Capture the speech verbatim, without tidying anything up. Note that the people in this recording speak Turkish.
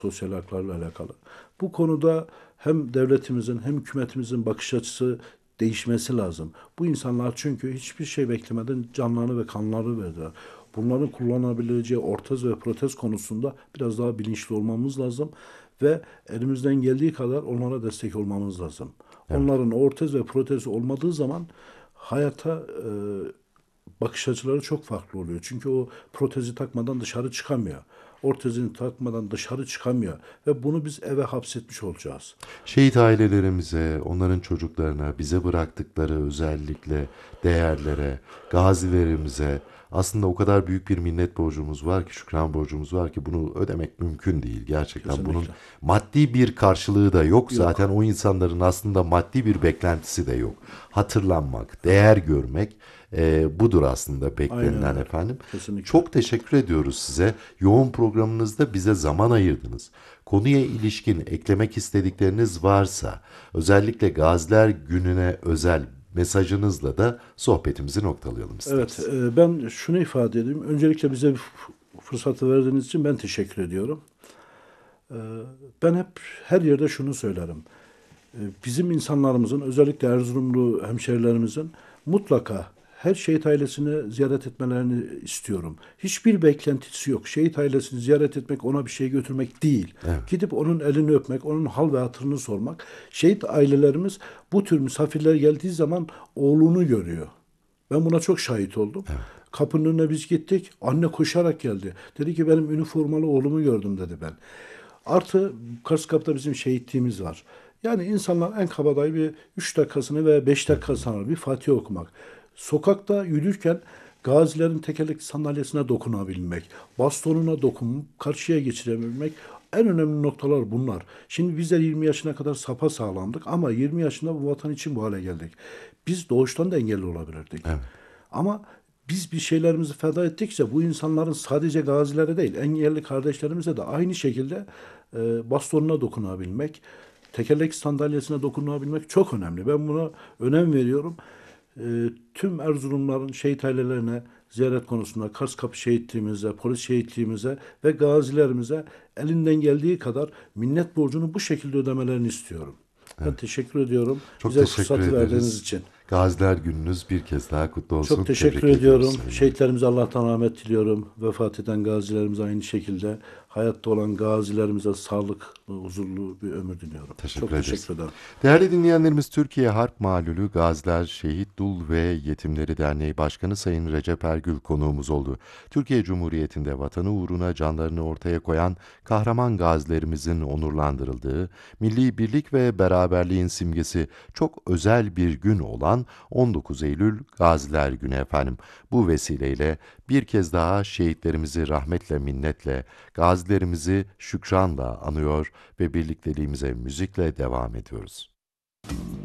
sosyal haklarla alakalı. Bu konuda hem devletimizin hem hükümetimizin bakış açısı değişmesi lazım. Bu insanlar çünkü hiçbir şey beklemeden canlarını ve kanlarını verdiler. Bunların kullanabileceği ortez ve protez konusunda biraz daha bilinçli olmamız lazım ve elimizden geldiği kadar onlara destek olmamız lazım. Evet. Onların ortez ve protez olmadığı zaman hayata e, bakış açıları çok farklı oluyor. Çünkü o protezi takmadan dışarı çıkamıyor. Ortezini takmadan dışarı çıkamıyor. Ve bunu biz eve hapsetmiş olacağız. Şehit ailelerimize, onların çocuklarına, bize bıraktıkları özellikle değerlere, gazilerimize aslında o kadar büyük bir minnet borcumuz var ki, şükran borcumuz var ki bunu ödemek mümkün değil. Gerçekten bunun Kesinlikle. maddi bir karşılığı da yok. Zaten Yok. o insanların aslında maddi bir beklentisi de yok. Hatırlanmak, değer görmek e, budur aslında Aynen beklenilen öyle. efendim. Kesinlikle. Çok teşekkür ediyoruz size. Yoğun programınızda bize zaman ayırdınız. Konuya ilişkin eklemek istedikleriniz varsa özellikle Gaziler Günü'ne özel mesajınızla da sohbetimizi noktalayalım Evet, isteriz. e, ben şunu ifade edeyim. Öncelikle bize bu fırsatı verdiğiniz için ben teşekkür ediyorum. E, Ben hep her yerde şunu söylerim. E, Bizim insanlarımızın, özellikle Erzurumlu hemşerilerimizin mutlaka her şehit ailesini ziyaret etmelerini istiyorum. Hiçbir beklentisi yok. Şehit ailesini ziyaret etmek, ona bir şey götürmek değil. Evet, Gidip onun elini öpmek, onun hal ve hatırını sormak. Şehit ailelerimiz bu tür misafirler geldiği zaman oğlunu görüyor. Ben buna çok şahit oldum. evet, Kapının önüne biz gittik. Anne koşarak geldi. Dedi ki benim üniformalı oğlumu gördüm dedi ben. Artı Karskap'ta bizim şehitliğimiz var. Yani insanlar en kabadayı bir üç dakikasını veya beş dakikasını alır bir Fatiha okumak. Sokakta yürürken gazilerin tekerlekli sandalyesine dokunabilmek, bastonuna dokunup karşıya geçirebilmek en önemli noktalar bunlar. Şimdi bizler yirmi yaşına kadar sapa sağlamdık ama yirmi yaşında bu vatan için bu hale geldik. Biz doğuştan da engelli olabilirdik. evet. Ama biz bir şeylerimizi feda ettikçe bu insanların sadece gazilere değil, engelli kardeşlerimize de aynı şekilde e, bastonuna dokunabilmek, tekerlekli sandalyesine dokunabilmek çok önemli. Ben buna önem veriyorum. E, Tüm Erzurumların şehit ailelerine ziyaret konusunda Kars Kapı şehitliğimize, polis şehitliğimize ve gazilerimize elinden geldiği kadar minnet borcunu bu şekilde ödemelerini istiyorum. Ben teşekkür ediyorum Çok bize teşekkür fırsatı verdiğiniz ederiz. için. Gaziler Gününüz bir kez daha kutlu Çok olsun. teşekkür Tebrik ediyoruz ediyorum. Sayın Valim. Şehitlerimize Allah'tan rahmet diliyorum. Vefat eden gazilerimize aynı şekilde. Hayatta olan gazilerimize sağlıklı, huzurlu bir ömür diliyorum. Teşekkür Çok ederiz. teşekkür ederim. Değerli dinleyenlerimiz, Türkiye Harp Malulü Gaziler Şehit Dul ve Yetimleri Derneği Başkanı Sayın Recep Ergül konuğumuz oldu. Türkiye Cumhuriyeti'nde vatanı uğruna canlarını ortaya koyan kahraman gazilerimizin onurlandırıldığı, milli birlik ve beraberliğin simgesi çok özel bir gün olan on dokuz Eylül Gaziler Günü efendim. Bu vesileyle bir kez daha şehitlerimizi rahmetle minnetle, gazilerimizi şükranla anıyor ve birlikteliğimize müzikle devam ediyoruz.